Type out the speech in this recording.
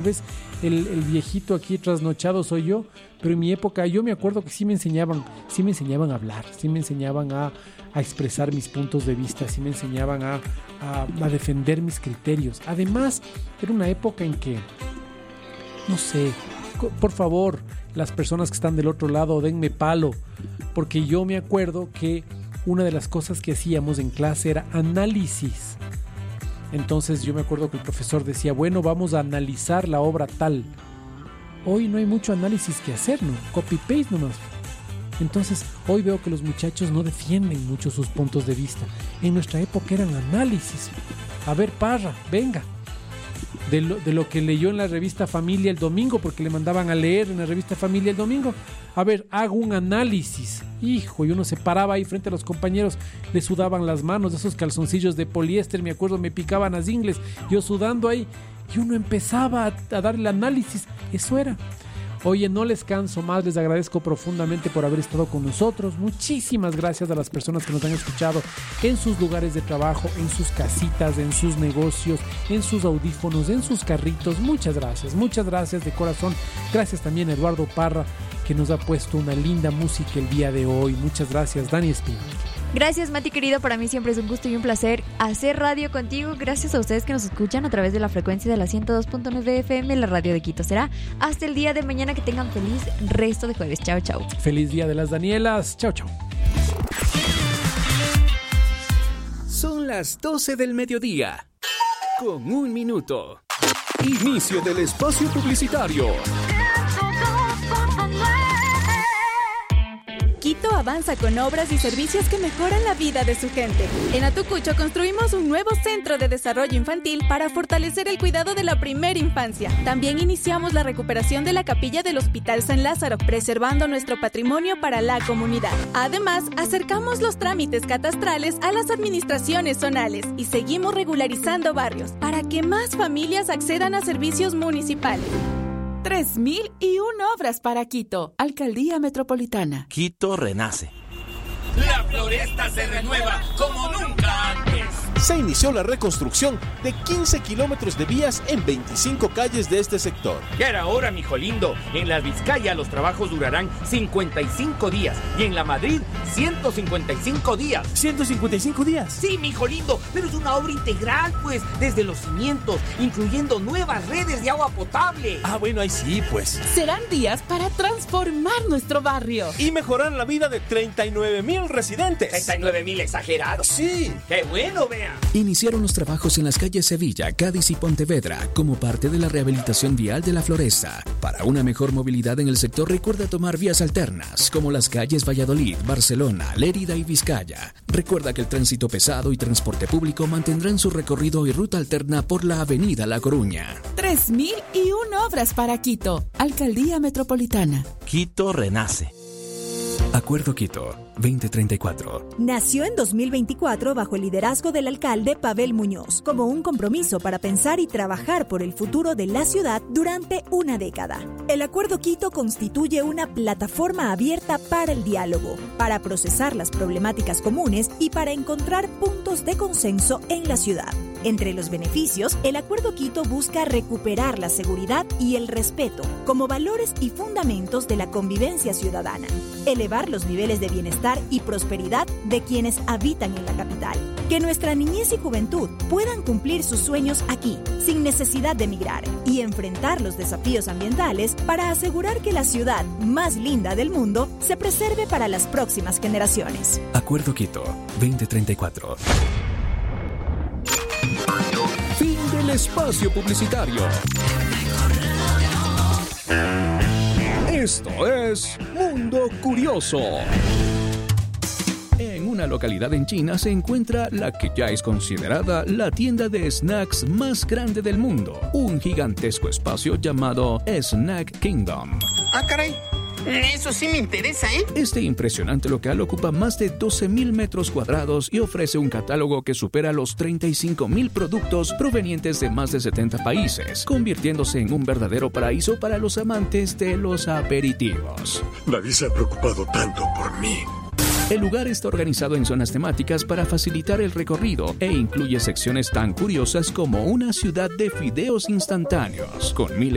vez el viejito aquí trasnochado soy yo, pero en mi época yo me acuerdo que sí me enseñaban a hablar, sí me enseñaban a expresar mis puntos de vista, sí me enseñaban a defender mis criterios. Además, era una época en que, no sé, por favor, las personas que están del otro lado, denme palo, porque yo me acuerdo que una de las cosas que hacíamos en clase era análisis. Entonces yo me acuerdo que el profesor decía, bueno, vamos a analizar la obra tal. Hoy no hay mucho análisis que hacer, ¿no? Copy-paste nomás. Entonces hoy veo que los muchachos no defienden mucho sus puntos de vista. En nuestra época eran análisis. A ver, Parra, venga. De lo que leyó en la revista Familia el domingo, porque le mandaban a leer en la revista Familia el domingo. A ver, hago un análisis. Hijo, y uno se paraba ahí frente a los compañeros, le sudaban las manos, esos calzoncillos de poliéster, me acuerdo, me picaban las ingles, yo sudando ahí, y uno empezaba a dar el análisis. Eso era. Oye, no les canso más, les agradezco profundamente por haber estado con nosotros. Muchísimas gracias a las personas que nos han escuchado en sus lugares de trabajo, en sus casitas, en sus negocios, en sus audífonos, en sus carritos. Muchas gracias de corazón. Gracias también a Eduardo Parra, que nos ha puesto una linda música el día de hoy. Muchas gracias, Dani Espino. Gracias, Mati querido, para mí siempre es un gusto y un placer hacer radio contigo. Gracias a ustedes que nos escuchan a través de la frecuencia de la 102.9 FM, la radio de Quito. Será hasta el día de mañana, que tengan feliz resto de jueves. Chao, chao. Feliz día de las Danielas. Chao, chao. Son las 12 del mediodía, con 1 minuto. Inicio del espacio publicitario. Quito avanza con obras y servicios que mejoran la vida de su gente. En Atucucho construimos un nuevo centro de desarrollo infantil para fortalecer el cuidado de la primera infancia. También iniciamos la recuperación de la capilla del Hospital San Lázaro, preservando nuestro patrimonio para la comunidad. Además, acercamos los trámites catastrales a las administraciones zonales y seguimos regularizando barrios para que más familias accedan a servicios municipales. 3.001 obras para Quito. Alcaldía Metropolitana. Quito renace. La Floresta se renueva como nunca antes. Se inició la reconstrucción de 15 kilómetros de vías en 25 calles de este sector. Ya era hora, mijo lindo. En la Vizcaya los trabajos durarán 55 días y en la Madrid 155 días. ¿155 días? Sí, mijo lindo, pero es una obra integral, pues, desde los cimientos, incluyendo nuevas redes de agua potable. Ah, bueno, ahí sí, pues. Serán días para transformar nuestro barrio Y mejorar la vida de 39,000 residentes. 39,000 exagerados. Sí. ¡Qué bueno, vea! Iniciaron los trabajos en las calles Sevilla, Cádiz y Pontevedra como parte de la rehabilitación vial de la Floresta. Para una mejor movilidad en el sector, recuerda tomar vías alternas, como las calles Valladolid, Barcelona, Lérida y Vizcaya. Recuerda que el tránsito pesado y transporte público mantendrán su recorrido y ruta alterna por la avenida La Coruña. 3.001 obras para Quito. Alcaldía Metropolitana. Quito renace. Acuerdo Quito 2034. Nació en 2024 bajo el liderazgo del alcalde Pavel Muñoz, como un compromiso para pensar y trabajar por el futuro de la ciudad durante una década. El Acuerdo Quito constituye una plataforma abierta para el diálogo, para procesar las problemáticas comunes y para encontrar puntos de consenso en la ciudad. Entre los beneficios, el Acuerdo Quito busca recuperar la seguridad y el respeto como valores y fundamentos de la convivencia ciudadana, elevar los niveles de bienestar y prosperidad de quienes habitan en la capital, que nuestra niñez y juventud puedan cumplir sus sueños aquí, sin necesidad de emigrar, y enfrentar los desafíos ambientales para asegurar que la ciudad más linda del mundo se preserve para las próximas generaciones. Acuerdo Quito 2034. Fin del espacio publicitario. Esto es Mundo Curioso. En una localidad en China se encuentra la que ya es considerada la tienda de snacks más grande del mundo, un gigantesco espacio llamado Snack Kingdom. Ah, caray. Eso sí me interesa, ¿eh? Este impresionante local ocupa más de 12,000 metros cuadrados y ofrece un catálogo que supera los 35,000 productos provenientes de más de 70 países, convirtiéndose en un verdadero paraíso para los amantes de los aperitivos. Nadie se ha preocupado tanto por mí. El lugar está organizado en zonas temáticas para facilitar el recorrido e incluye secciones tan curiosas como una ciudad de fideos instantáneos, con miles